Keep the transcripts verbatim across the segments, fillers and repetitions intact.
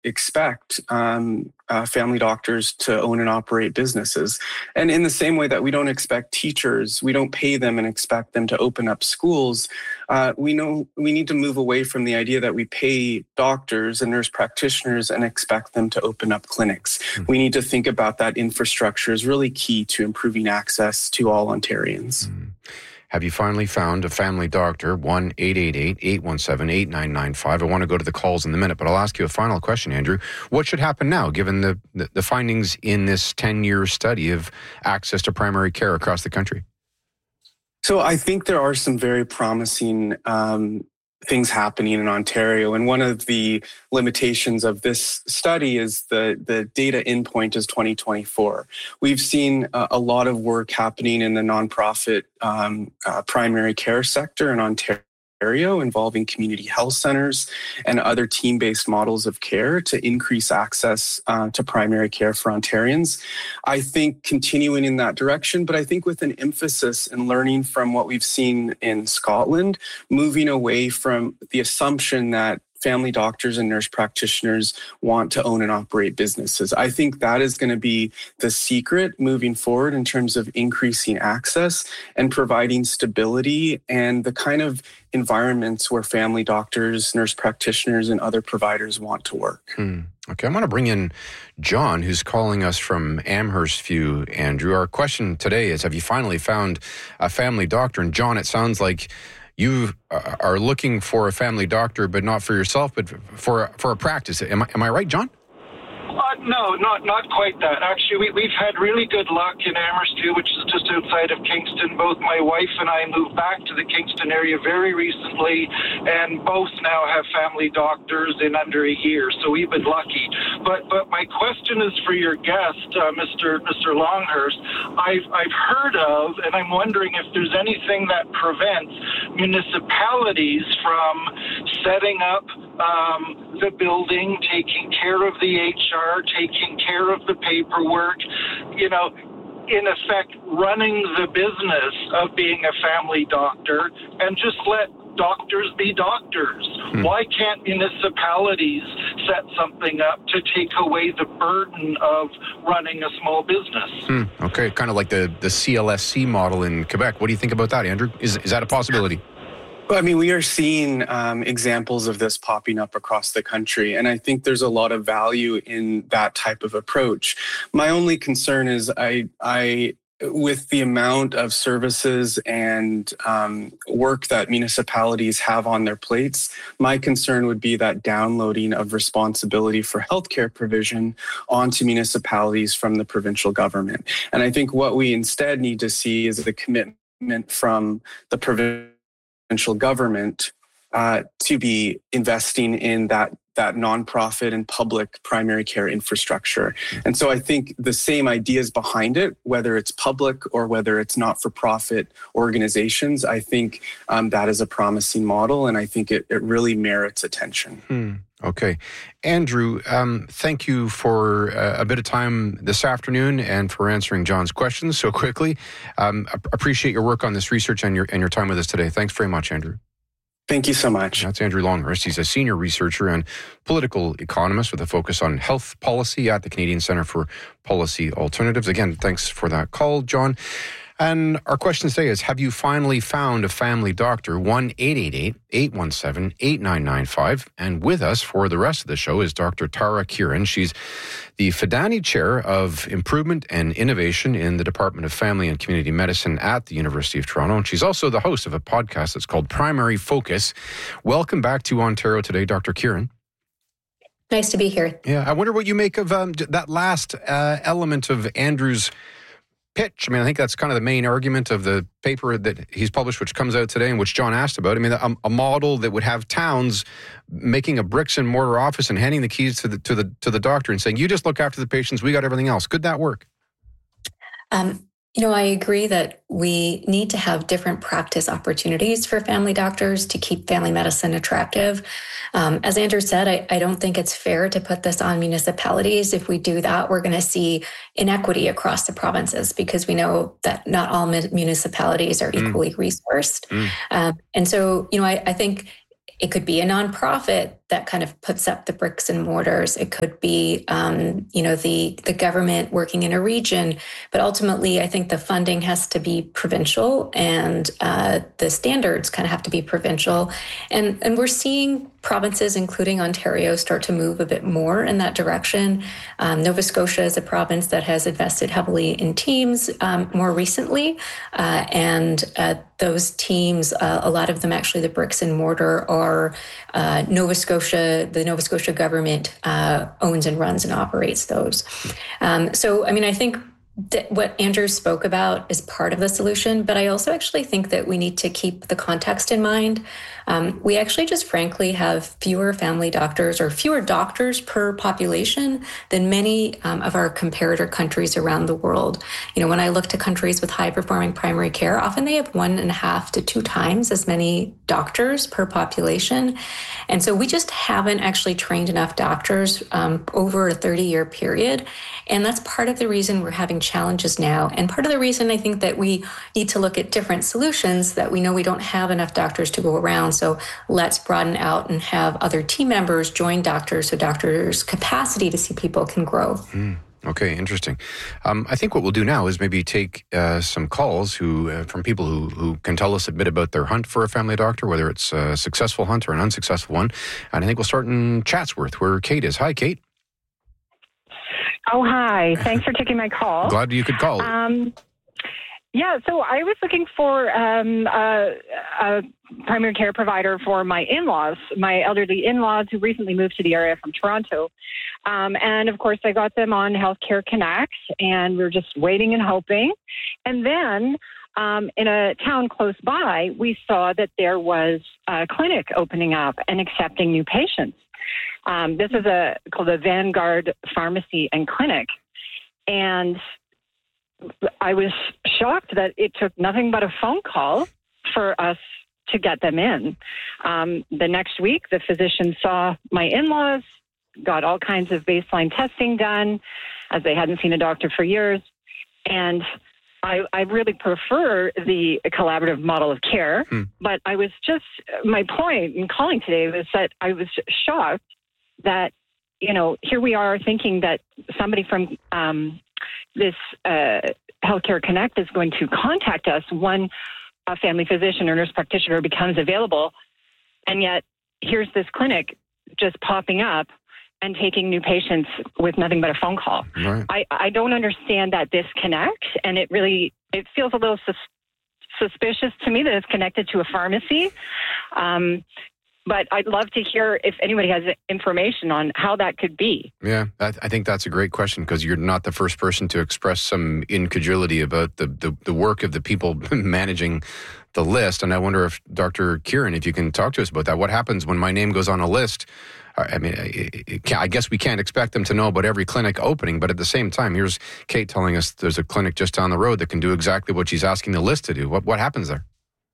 expect um, uh, family doctors to own and operate businesses. And in the same way that we don't expect teachers, we don't pay them and expect them to open up schools, uh, we know we need to move away from the idea that we pay doctors and nurse practitioners and expect them to open up clinics. Mm-hmm. We need to think about that infrastructure is really key to improving access to all Ontarians. Mm-hmm. Have you finally found a family doctor? one eight eight eight, eight one seven, eight nine nine five. I want to go to the calls in a minute, but I'll ask you a final question, Andrew. What should happen now, given the, the, the findings in this ten-year study of access to primary care across the country? So I think there are some very promising um, things happening in Ontario. And one of the limitations of this study is the, the data endpoint is twenty twenty-four. We've seen a, a lot of work happening in the nonprofit um, uh, primary care sector in Ontario, involving community health centers and other team-based models of care to increase access uh, to primary care for Ontarians. I think continuing in that direction, but I think with an emphasis in learning from what we've seen in Scotland, moving away from the assumption that family doctors and nurse practitioners want to own and operate businesses. I think that is going to be the secret moving forward in terms of increasing access and providing stability and the kind of environments where family doctors, nurse practitioners, and other providers want to work. Hmm. Okay, I'm going to bring in John, who's calling us from Amherst View, Andrew. Our question today is, have you finally found a family doctor? And John, it sounds like you are looking for a family doctor, but not for yourself, but for for a practice. Am I am I right, John? Uh, no, not not quite that. Actually, we, we've had really good luck in Amherst View, which is just outside of Kingston. Both my wife and I moved back to the Kingston area very recently, and both now have family doctors in under a year. So we've been lucky. But but my question is for your guest, uh, Mister Mister Longhurst. I've I've heard of, and I'm wondering if there's anything that prevents municipalities from setting up um, the building, taking care of the H R, taking care of the paperwork, you know, in effect, running the business of being a family doctor, and just let doctors be doctors. Hmm. Why can't municipalities set something up to take away the burden of running a small business? Hmm. Okay, kind of like the, the C L S C model in Quebec. What do you think about that, Andrew? Is is that a possibility? Well, I mean, we are seeing um, examples of this popping up across the country, and I think there's a lot of value in that type of approach. My only concern is I, I, with the amount of services and um, work that municipalities have on their plates, my concern would be that downloading of responsibility for healthcare provision onto municipalities from the provincial government. And I think what we instead need to see is the commitment from the provincial government uh, to be investing in that that nonprofit and public primary care infrastructure. And so I think the same ideas behind it, whether it's public or whether it's not-for-profit organizations, I think um, that is a promising model, and I think it, it really merits attention. Hmm. Okay. Andrew, um, thank you for uh, a bit of time this afternoon and for answering John's questions so quickly. Um, appreciate your work on this research and your and your time with us today. Thanks very much, Andrew. Thank you so much. That's Andrew Longhurst. He's a senior researcher and political economist with a focus on health policy at the Canadian Centre for Policy Alternatives. Again, thanks for that call, John. And our question today is, have you finally found a family doctor? one eight eight eight, eight one seven, eight nine nine five. And with us for the rest of the show is Doctor Tara Kieran. She's the Fidani Chair of Improvement and Innovation in the Department of Family and Community Medicine at the University of Toronto. And she's also the host of a podcast that's called Primary Focus. Welcome back to Ontario Today, Doctor Kieran. Nice to be here. Yeah, I wonder what you make of um, that last uh, element of Andrew's pitch. I mean, I think that's kind of the main argument of the paper that he's published, which comes out today and which John asked about. I mean, a, a model that would have towns making a bricks and mortar office and handing the keys to the to the to the doctor and saying, "You just look after the patients. We got everything else." Could that work? Um, you know, I agree that we need to have different practice opportunities for family doctors to keep family medicine attractive. Um, as Andrew said, I, I don't think it's fair to put this on municipalities. If we do that, we're going to see inequity across the provinces because we know that not all municipalities are equally mm. resourced. Mm. Um, and so, you know, I, I think It could be a nonprofit that kind of puts up the bricks and mortars. It could be, um, you know, the the government working in a region. But ultimately, I think the funding has to be provincial, and uh, the standards kind of have to be provincial. And and we're seeing provinces, including Ontario, start to move a bit more in that direction. Um, Nova Scotia is a province that has invested heavily in teams um, more recently, uh, and uh, those teams, uh, a lot of them actually, the bricks and mortar are uh, Nova Scotia, the Nova Scotia government uh, owns and runs and operates those. Um, so, I mean, I think that what Andrew spoke about is part of the solution, but I also actually think that we need to keep the context in mind. Um, we actually just frankly have fewer family doctors or fewer doctors per population than many um, of our comparator countries around the world. You know, when I look to countries with high performing primary care, often they have one and a half to two times as many doctors per population. And so we just haven't actually trained enough doctors um, over a thirty year period. And that's part of the reason we're having challenges now. And part of the reason I think that we need to look at different solutions, that we know we don't have enough doctors to go around. So let's broaden out and have other team members join doctors so doctors' capacity to see people can grow. Mm. Okay, interesting. Um, I think what we'll do now is maybe take uh, some calls who uh, from people who, who can tell us a bit about their hunt for a family doctor, whether it's a successful hunt or an unsuccessful one. And I think we'll start in Chatsworth, where Kate is. Hi, Kate. Oh, hi. Thanks for taking my call. Glad you could call. Um, yeah, so I was looking for um, a, a primary care provider for my in-laws, my elderly in-laws who recently moved to the area from Toronto. Um, and, of course, I got them on Healthcare Connect, and we were just waiting and hoping. And then um, in a town close by, we saw that there was a clinic opening up and accepting new patients. Um, this is a called the Vanguard Pharmacy and Clinic. And I was shocked that it took nothing but a phone call for us to get them in. Um, the next week, the physician saw my in-laws, got all kinds of baseline testing done, as they hadn't seen a doctor for years. And I, I really prefer the collaborative model of care. Hmm. But I was just, my point in calling today was that I was shocked that, you know, here we are thinking that somebody from um, this uh, Healthcare Connect is going to contact us when a family physician or nurse practitioner becomes available. And yet here's this clinic just popping up and taking new patients with nothing but a phone call. Right. I, I don't understand that disconnect. And it really, it feels a little sus- suspicious to me that it's connected to a pharmacy. Um, But I'd love to hear if anybody has information on how that could be. Yeah, I, I think that's a great question, because you're not the first person to express some incredulity about the, the, the work of the people managing the list. And I wonder if, Doctor Kieran, if you can talk to us about that. What happens when my name goes on a list? I mean, it, it, I guess we can't expect them to know about every clinic opening, but at the same time, here's Kate telling us there's a clinic just down the road that can do exactly what she's asking the list to do. What, what happens there?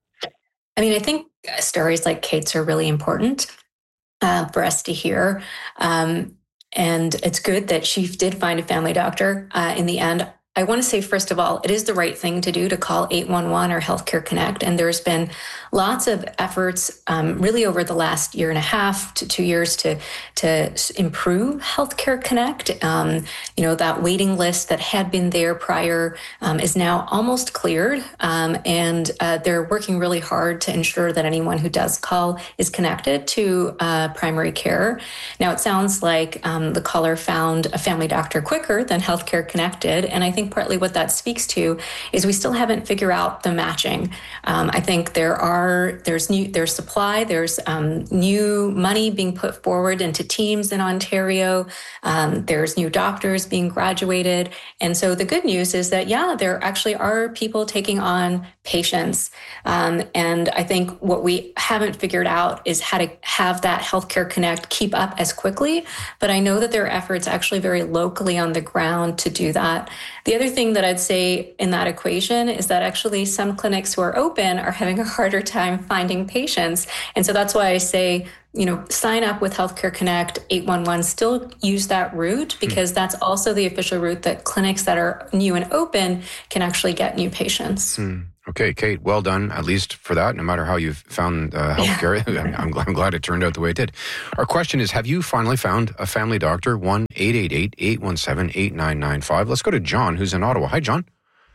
I mean, I think stories like Kate's are really important uh, for us to hear. Um, and it's good that she did find a family doctor uh, in the end. I want to say, first of all, it is the right thing to do to call eight one one or Healthcare Connect. And there's been lots of efforts um, really over the last year and a half to two years to, to improve Healthcare Connect. Um, you know, that waiting list that had been there prior um, is now almost cleared. Um, and uh, they're working really hard to ensure that anyone who does call is connected to uh, primary care. Now, it sounds like um, the caller found a family doctor quicker than Healthcare Connect did. And I think partly what that speaks to is we still haven't figured out the matching. Um, I think there are there's new there's supply, there's um, new money being put forward into teams in Ontario. Um, there's new doctors being graduated, and so the good news is that yeah, there actually are people taking on patients. Um, and I think what we haven't figured out is how to have that Healthcare Connect keep up as quickly. But I know that there are efforts actually very locally on the ground to do that. The other thing that I'd say in that equation is that actually some clinics who are open are having a harder time finding patients. And so that's why I say, you know, sign up with Healthcare Connect, eight one one, still use that route, because mm. that's also the official route that clinics that are new and open can actually get new patients. Mm. Okay, Kate, well done, at least for that, no matter how you've found uh, healthcare. Yeah. I'm, I'm, glad, I'm glad it turned out the way it did. Our question is, have you finally found a family doctor? one eight eight eight, eight one seven, eight nine nine five. Let's go to John, who's in Ottawa. Hi, John.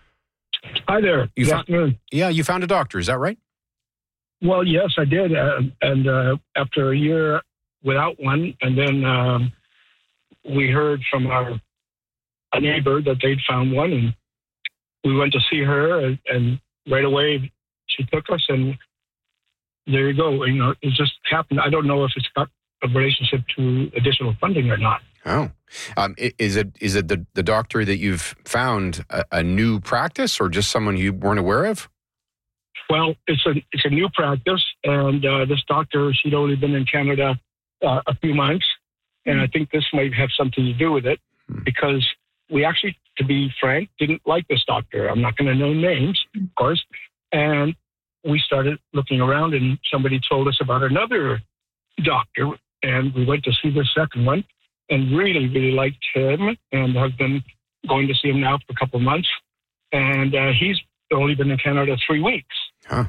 Hi there. You Good found, afternoon. Yeah, you found a doctor, is that right? Well, yes, I did. Uh, and uh, after a year without one, and then um, we heard from our a neighbor that they'd found one, and we went to see her, and, and right away she took us, and there you go. You know, it just happened. I don't know if it's got a relationship to additional funding or not. Oh, um, is it is it the, the doctor that you've found a, a new practice, or just someone you weren't aware of? Well, it's a it's a new practice, and uh, this doctor, she'd only been in Canada uh, a few months, and I think this might have something to do with it, mm. because we actually, to be frank, didn't like this doctor. I'm not going to name names, of course, and we started looking around, and somebody told us about another doctor, and we went to see the second one, and really, really liked him, and have been going to see him now for a couple of months, and uh, he's only been in Canada three weeks. Huh.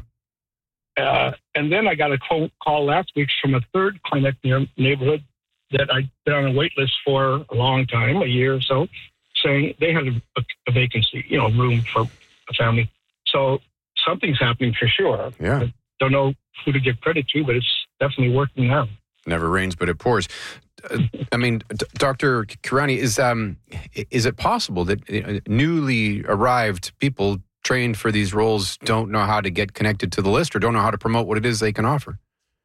Uh, and then I got a call, call last week from a third clinic near neighborhood that I'd been on a wait list for a long time, a year or so, saying they had a, a vacancy, you know, room for a family. So something's happening for sure. Yeah. I don't know who to give credit to, but it's definitely working now. Never rains, but it pours. Uh, I mean, D- Doctor Kirani, is um, is it possible that uh, newly arrived people trained for these roles don't know how to get connected to the list, or don't know how to promote what it is they can offer?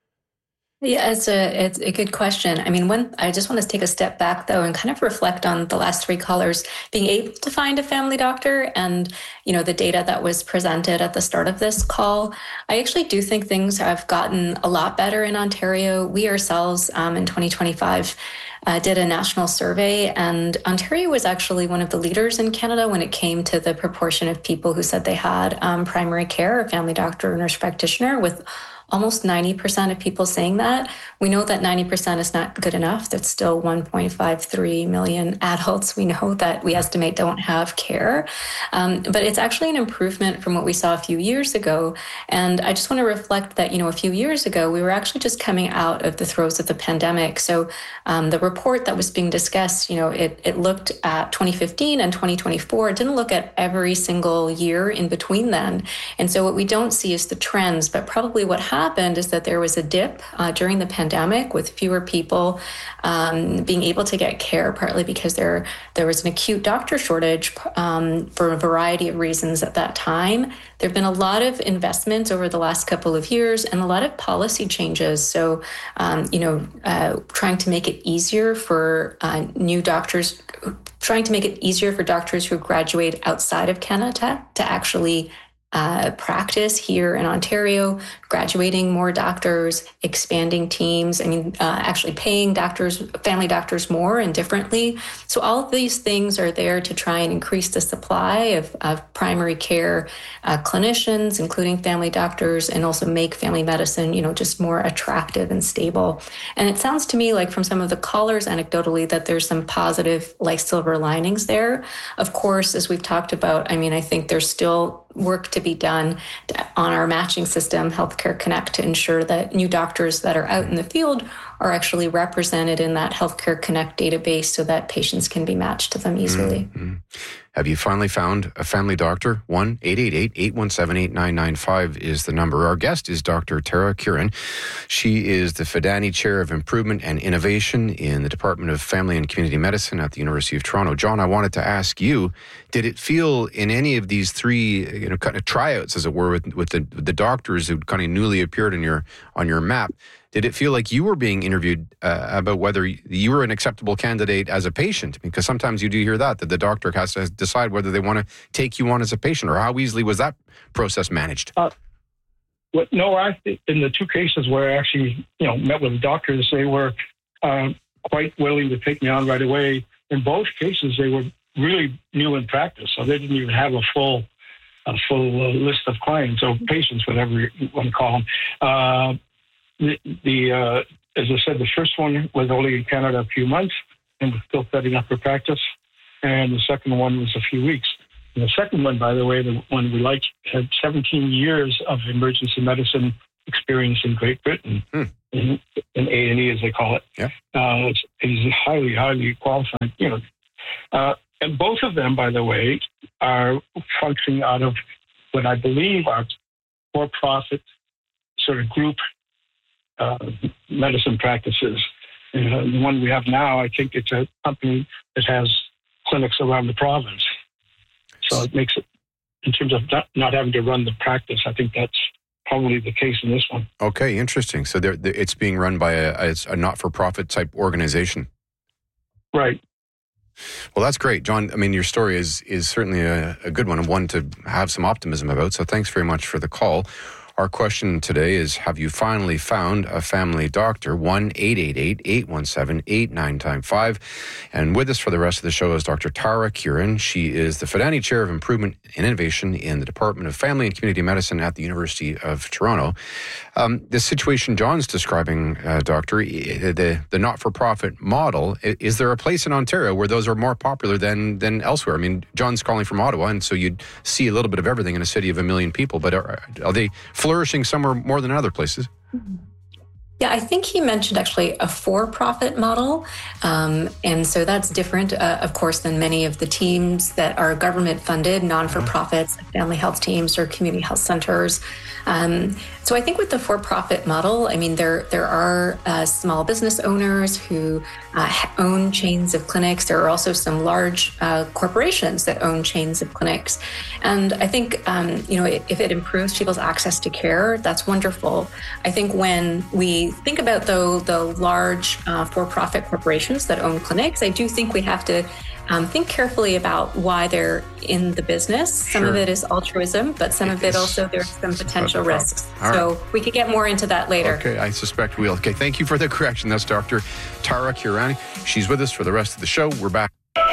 Yeah, it's a it's a good question. I mean, when I just want to take a step back though and kind of reflect on the last three callers being able to find a family doctor, and you know the data that was presented at the start of this call. I actually do think things have gotten a lot better in Ontario. We ourselves um, in twenty twenty-five uh, did a national survey, and Ontario was actually one of the leaders in Canada when it came to the proportion of people who said they had um, primary care, a family doctor, or nurse practitioner, with almost ninety percent of people saying that. We know that ninety percent is not good enough. That's still one point five three million adults we know that we estimate don't have care. Um, but it's actually an improvement from what we saw a few years ago. And I just want to reflect that, you know, a few years ago, we were actually just coming out of the throes of the pandemic. So um, the report that was being discussed, you know, it, it looked at twenty fifteen and twenty twenty-four. It didn't look at every single year in between then. And so what we don't see is the trends, but probably what happened happened is that there was a dip uh, during the pandemic with fewer people um, being able to get care, partly because there there was an acute doctor shortage um, for a variety of reasons at that time. There have been a lot of investments over the last couple of years and a lot of policy changes. So, um, you know, uh, trying to make it easier for uh, new doctors, trying to make it easier for doctors who graduate outside of Canada to actually Uh, practice here in Ontario, graduating more doctors, expanding teams, I mean, uh, actually paying doctors, family doctors more and differently. So all of these things are there to try and increase the supply of, of primary care uh, clinicians, including family doctors, and also make family medicine, you know, just more attractive and stable. And it sounds to me like from some of the callers anecdotally that there's some positive, like silver linings there. Of course, as we've talked about, I mean, I think there's still work to be done on our matching system, Healthcare Connect, to ensure that new doctors that are out in the field are actually represented in that Healthcare Connect database so that patients can be matched to them easily. Mm-hmm. Have you finally found a family doctor? one eight eight eight, eight one seven, eight nine nine five is the number. Our guest is Doctor Tara Curran. She is the Fidani Chair of Improvement and Innovation in the Department of Family and Community Medicine at the University of Toronto. John, I wanted to ask you, did it feel in any of these three, you know, kind of tryouts, as it were, with, with the, the doctors who kind of newly appeared on your on your map, did it feel like you were being interviewed uh, about whether you were an acceptable candidate as a patient? Because sometimes you do hear that, that the doctor has to decide whether they want to take you on as a patient, or how easily was that process managed? Uh, well, no, I in the two cases where I actually, you know, met with the doctors, they were uh, quite willing to take me on right away. In both cases, they were really new in practice, so they didn't even have a full a full uh, list of clients or patients, whatever you want to call them. Uh, The, the uh, as I said, the first one was only in Canada a few months and was still setting up for practice, and the second one was a few weeks. And the second one, by the way, the one we like, had seventeen years of emergency medicine experience in Great Britain, hmm. in, in A and E, as they call it. Yeah. Uh, it's, he's highly, highly qualified. You know, uh, and both of them, by the way, are functioning out of what I believe are for-profit sort of group uh, medicine practices. And uh, the one we have now, I think it's a company that has clinics around the province. So it makes it, in terms of not, not having to run the practice, I think that's probably the case in this one. Okay, interesting. So they're, they're, it's being run by a, a not-for-profit type organization. Right. Well, that's great, John. I mean, your story is is certainly a, a good one and one to have some optimism about. So thanks very much for the call. Our question today is, have you finally found a family doctor? one eight eight eight, eight one seven, eight nine nine five. And with us for the rest of the show is Doctor Tara Curran. She is the Fidani Chair of Improvement and Innovation in the Department of Family and Community Medicine at the University of Toronto. Um, the situation John's describing, uh, Doctor, the, the not-for-profit model, is there a place in Ontario where those are more popular than, than elsewhere? I mean, John's calling from Ottawa, and so you'd see a little bit of everything in a city of a million people, but are, are they flourishing somewhere more than other places? Yeah, I think he mentioned actually a for-profit model. Um, and so that's different, uh, of course, than many of the teams that are government-funded, non-for-profits, family health teams or community health centers. Um, so I think with the for-profit model, I mean, there there are uh, small business owners who uh, own chains of clinics. There are also some large uh, corporations that own chains of clinics. And I think, um, you know, if it improves people's access to care, that's wonderful. I think when we think about, though, the large uh, for-profit corporations that own clinics, I do think we have to Um, think carefully about why they're in the business. Some Sure. of it is altruism, but some of it also, there's some potential risks. All so right. we could get more into that later. Okay, I suspect we'll. Okay, thank you for the correction. That's Doctor Tara Curran. She's with us for the rest of the show. We're back.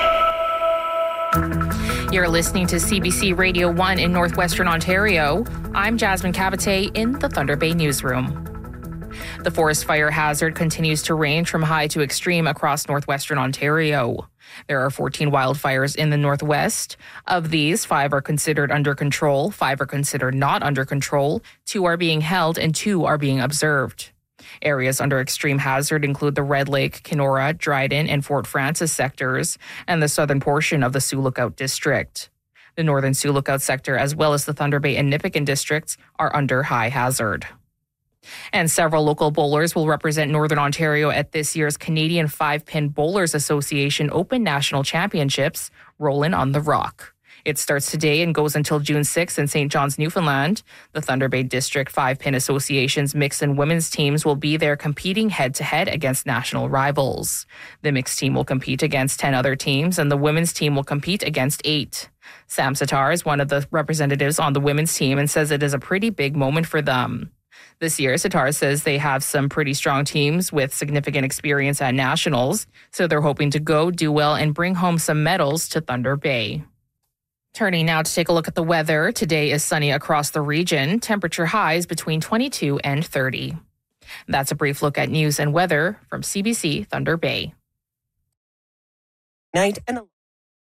You're listening to C B C Radio one in Northwestern Ontario. I'm Jasmine Cavite in the Thunder Bay newsroom. The forest fire hazard continues to range from high to extreme across Northwestern Ontario. There are fourteen wildfires in the Northwest. Of these, five are considered under control, five are considered not under control, two are being held, and two are being observed. Areas under extreme hazard include the Red Lake, Kenora, Dryden, and Fort Frances sectors, and the southern portion of the Sioux Lookout district. The northern Sioux Lookout sector, as well as the Thunder Bay and Nipigon districts, are under high hazard. And several local bowlers will represent Northern Ontario at this year's Canadian Five-Pin Bowlers Association Open National Championships, Rollin' on the Rock. It starts today and goes until June sixth in Saint John's, Newfoundland. The Thunder Bay District Five-Pin Association's mixed and women's teams will be there competing head-to-head against national rivals. The mixed team will compete against ten other teams, and the women's team will compete against eight. Sam Sitar is one of the representatives on the women's team and says it is a pretty big moment for them. This year, Sitar says they have some pretty strong teams with significant experience at nationals, so they're hoping to go, do well, and bring home some medals to Thunder Bay. Turning now to take a look at the weather. Today is sunny across the region. Temperature highs between twenty-two and thirty. That's a brief look at news and weather from C B C Thunder Bay. Night and